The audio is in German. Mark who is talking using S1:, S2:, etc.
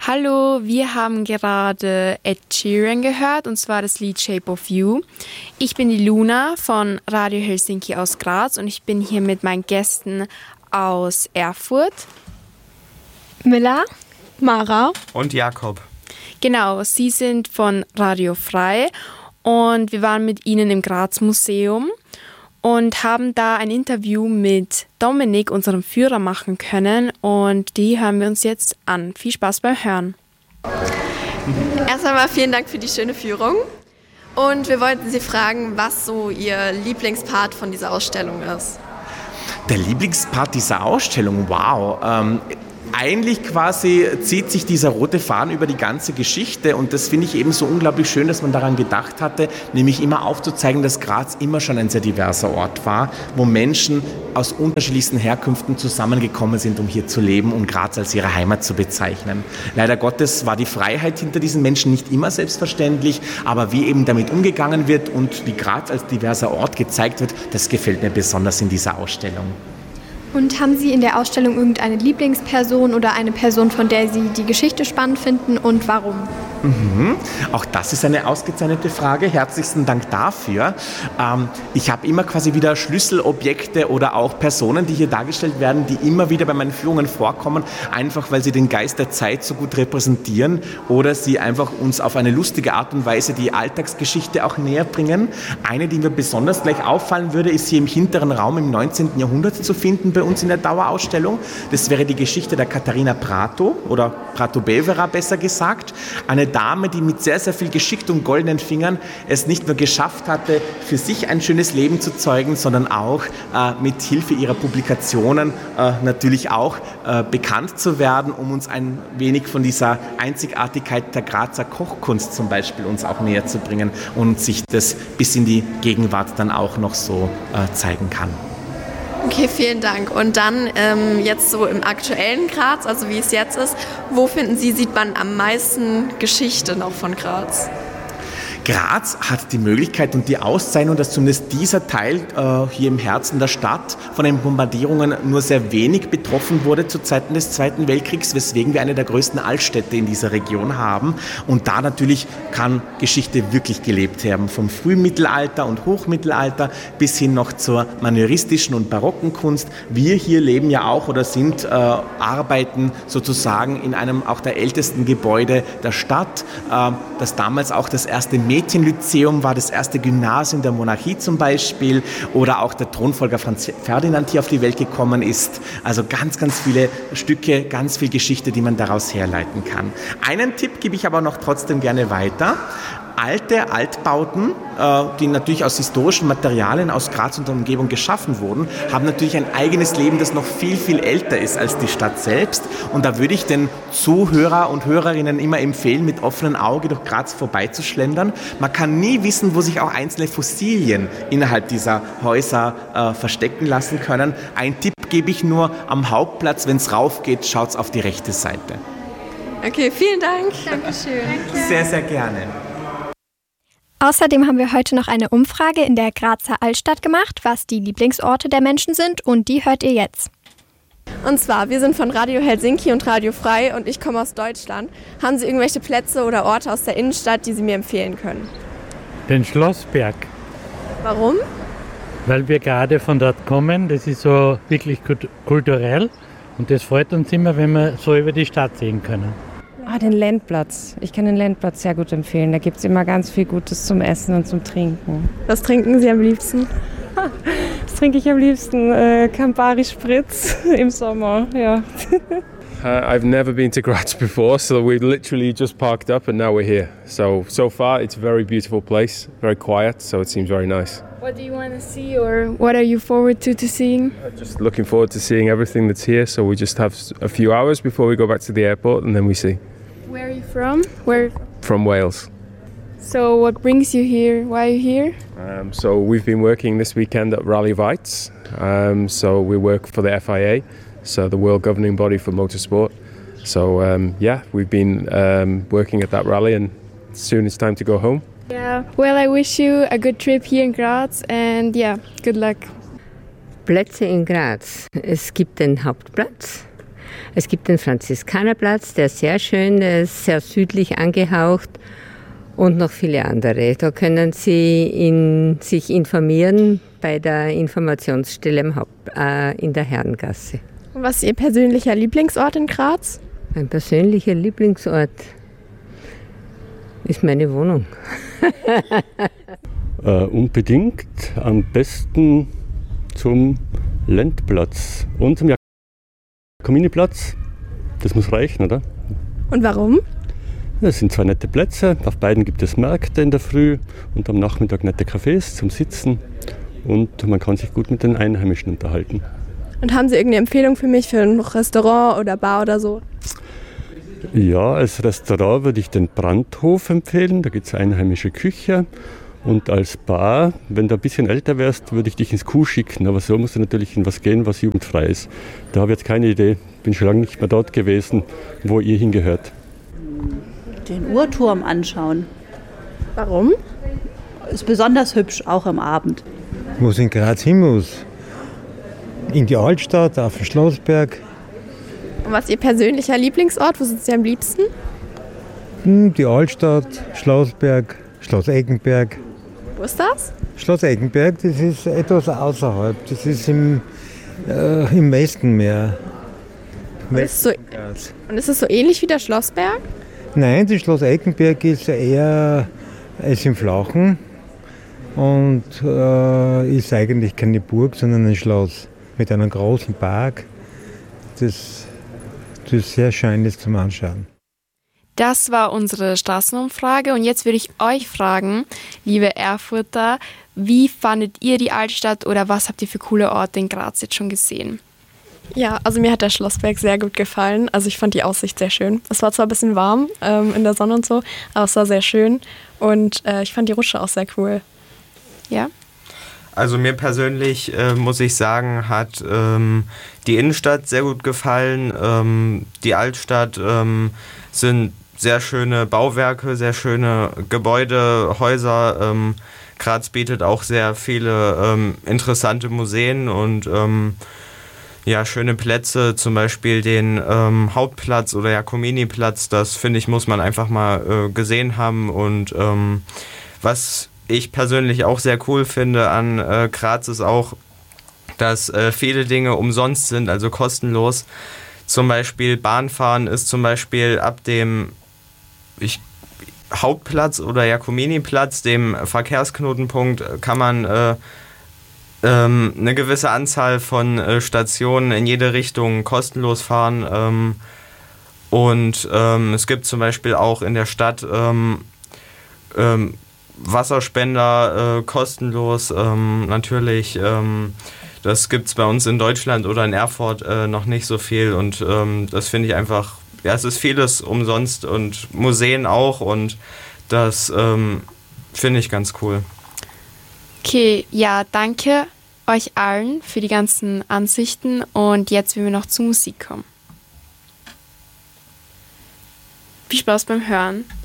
S1: Hallo, wir haben gerade Ed Sheeran gehört, und zwar das Lied Shape of You. Ich bin die Luna von Radio Helsinki aus Graz und ich bin hier mit meinen Gästen aus Erfurt.
S2: Miller, Mara
S3: und Jakob.
S1: Genau, sie sind von Radio Frei und wir waren mit ihnen im Graz Museum und haben da ein Interview mit Dominik, unserem Führer, machen können und die hören wir uns jetzt an. Viel Spaß beim Hören.
S2: Erst einmal vielen Dank für die schöne Führung und wir wollten Sie fragen, was so Ihr Lieblingspart von dieser Ausstellung ist.
S3: Der Lieblingspart dieser Ausstellung, wow. Eigentlich quasi zieht sich dieser rote Faden über die ganze Geschichte und das finde ich eben so unglaublich schön, dass man daran gedacht hatte, nämlich immer aufzuzeigen, dass Graz immer schon ein sehr diverser Ort war, wo Menschen aus unterschiedlichsten Herkünften zusammengekommen sind, um hier zu leben und Graz als ihre Heimat zu bezeichnen. Leider Gottes war die Freiheit hinter diesen Menschen nicht immer selbstverständlich, aber wie eben damit umgegangen wird und wie Graz als diverser Ort gezeigt wird, das gefällt mir besonders in dieser Ausstellung.
S4: Und haben Sie in der Ausstellung irgendeine Lieblingsperson oder eine Person, von der Sie die Geschichte spannend finden und warum?
S3: Auch das ist eine ausgezeichnete Frage. Herzlichen Dank dafür. Ich habe immer quasi wieder Schlüsselobjekte oder auch Personen, die hier dargestellt werden, die immer wieder bei meinen Führungen vorkommen, einfach weil sie den Geist der Zeit so gut repräsentieren oder sie einfach uns auf eine lustige Art und Weise die Alltagsgeschichte auch näher bringen. Eine, die mir besonders gleich auffallen würde, ist hier im hinteren Raum im 19. Jahrhundert zu finden bei uns in der Dauerausstellung. Das wäre die Geschichte der Katharina Prato oder Prato-Bevera besser gesagt. Eine Dame, die mit sehr, sehr viel Geschick und goldenen Fingern es nicht nur geschafft hatte, für sich ein schönes Leben zu zeugen, sondern auch mit Hilfe ihrer Publikationen natürlich auch bekannt zu werden, um uns ein wenig von dieser Einzigartigkeit der Grazer Kochkunst zum Beispiel uns auch näher zu bringen und sich das bis in die Gegenwart dann auch noch so zeigen kann.
S2: Okay, vielen Dank. Und dann jetzt so im aktuellen Graz, also wie es jetzt ist, wo finden Sie, sieht man am meisten Geschichte noch von Graz?
S3: Graz hat die Möglichkeit und die Auszeichnung, dass zumindest dieser Teil hier im Herzen der Stadt von den Bombardierungen nur sehr wenig betroffen wurde zu Zeiten des Zweiten Weltkriegs, weswegen wir eine der größten Altstädte in dieser Region haben. Und da natürlich kann Geschichte wirklich gelebt werden, vom Frühmittelalter und Hochmittelalter bis hin noch zur manieuristischen und barocken Kunst. Wir hier leben ja auch oder sind arbeiten sozusagen in einem auch der ältesten Gebäude der Stadt, das damals auch das erste Mädchenlyzeum war, das erste Gymnasium der Monarchie zum Beispiel oder auch der Thronfolger Franz Ferdinand hier auf die Welt gekommen ist. Also ganz, ganz viele Stücke, ganz viel Geschichte, die man daraus herleiten kann. Einen Tipp gebe ich aber noch trotzdem gerne weiter. Alte Altbauten, die natürlich aus historischen Materialien aus Graz und der Umgebung geschaffen wurden, haben natürlich ein eigenes Leben, das noch viel, viel älter ist als die Stadt selbst. Und da würde ich den Zuhörer und Hörerinnen immer empfehlen, mit offenem Auge durch Graz vorbeizuschlendern. Man kann nie wissen, wo sich auch einzelne Fossilien innerhalb dieser Häuser verstecken lassen können. Ein Tipp gebe ich nur: am Hauptplatz, wenn es rauf geht, schaut auf die rechte Seite.
S2: Okay, vielen Dank.
S4: Dankeschön.
S2: Danke.
S3: Sehr, sehr gerne.
S4: Außerdem haben wir heute noch eine Umfrage in der Grazer Altstadt gemacht, was die Lieblingsorte der Menschen sind, und die hört ihr jetzt.
S2: Und zwar, wir sind von Radio Helsinki und Radio Frei und ich komme aus Deutschland. Haben Sie irgendwelche Plätze oder Orte aus der Innenstadt, die Sie mir empfehlen können?
S5: Den Schlossberg.
S2: Warum?
S5: Weil wir gerade von dort kommen. Das ist so wirklich kulturell und das freut uns immer, wenn wir so über die Stadt sehen können.
S6: Den Lendplatz. Ich kann den Lendplatz sehr gut empfehlen. Da gibt es immer ganz viel Gutes zum Essen und zum Trinken.
S2: Was trinken Sie am liebsten?
S6: Was trinke ich am liebsten? Campari Spritz im Sommer, ja.
S7: I've never been to Graz before, so we literally just parked up and now we're here. So far it's a very beautiful place, very quiet, so it seems very nice.
S1: What do you want to see, or what are you forward to seeing?
S7: Just looking forward to seeing everything that's here, so we just have a few hours before we go back to the airport and then we see.
S1: Where are you from?
S7: From Wales.
S1: So what brings you here? Why are you here?
S7: So we've been working this weekend at Rally Weitz. So we work for the FIA, so the world governing body for motorsport. So we've been working at that rally and soon it's time to go home.
S1: Yeah, well, I wish you a good trip here in Graz and good luck.
S8: Plätze in Graz. Es gibt den Hauptplatz, Es gibt den Franziskanerplatz, der ist sehr schön, der ist sehr südlich angehaucht und noch viele andere. Da können Sie sich informieren bei der Informationsstelle in der Herrengasse.
S2: Und was ist Ihr persönlicher Lieblingsort in Graz?
S8: Mein persönlicher Lieblingsort ist meine Wohnung.
S9: Unbedingt am besten zum Lendplatz und zum Jakominiplatz. Das muss reichen, oder?
S2: Und warum?
S9: Das sind zwei nette Plätze. Auf beiden gibt es Märkte in der Früh und am Nachmittag nette Cafés zum Sitzen. Und man kann sich gut mit den Einheimischen unterhalten.
S2: Und haben Sie irgendeine Empfehlung für mich für ein Restaurant oder Bar oder so?
S9: Ja, als Restaurant würde ich den Brandhof empfehlen. Da gibt es einheimische Küche. Und als Bar, wenn du ein bisschen älter wärst, würde ich dich ins Kuh schicken. Aber so musst du natürlich in was gehen, was jugendfrei ist. Da habe ich jetzt keine Idee. Bin schon lange nicht mehr dort gewesen, wo ihr hingehört.
S10: Den Uhrturm anschauen.
S2: Warum?
S10: Ist besonders hübsch, auch am Abend.
S11: Wo es in Graz hin muss. In die Altstadt, auf den Schlossberg.
S2: Und was ist Ihr persönlicher Lieblingsort? Wo sind Sie am liebsten?
S11: Die Altstadt, Schlossberg, Schloss Eggenberg.
S2: Wo ist das?
S11: Schloss Eggenberg, das ist etwas außerhalb. Das ist im Westenmeer.
S2: Und ist es so ähnlich wie der Schlossberg?
S11: Nein, das Schloss Eggenberg ist eher im Flachen und ist eigentlich keine Burg, sondern ein Schloss mit einem großen Park. Das sehr schön ist zum Anschauen.
S1: Das war unsere Straßenumfrage und jetzt würde ich euch fragen, liebe Erfurter, wie fandet ihr die Altstadt oder was habt ihr für coole Orte in Graz jetzt schon gesehen?
S2: Ja, also mir hat der Schlossberg sehr gut gefallen. Also ich fand die Aussicht sehr schön. Es war zwar ein bisschen warm in der Sonne und so, aber es war sehr schön und ich fand die Rutsche auch sehr cool. Ja?
S12: Also mir persönlich, muss ich sagen, hat die Innenstadt sehr gut gefallen. Die Altstadt sind sehr schöne Bauwerke, sehr schöne Gebäude, Häuser. Graz bietet auch sehr viele interessante Museen und schöne Plätze, zum Beispiel den Hauptplatz oder Jakominiplatz. Das, finde ich, muss man einfach mal gesehen haben. Und was ich persönlich auch sehr cool finde an Graz ist auch, dass viele Dinge umsonst sind, also kostenlos. Zum Beispiel Bahnfahren ist zum Beispiel ab dem Hauptplatz oder Jakominiplatz, dem Verkehrsknotenpunkt, kann man eine gewisse Anzahl von Stationen in jede Richtung kostenlos fahren. Und es gibt zum Beispiel auch in der Stadt Wasserspender kostenlos, natürlich. Das gibt es bei uns in Deutschland oder in Erfurt noch nicht so viel und das finde ich einfach, ja, es ist vieles umsonst und Museen auch und das finde ich ganz cool.
S1: Okay, ja, danke euch allen für die ganzen Ansichten und jetzt werden wir noch zur Musik kommen. Viel Spaß beim Hören.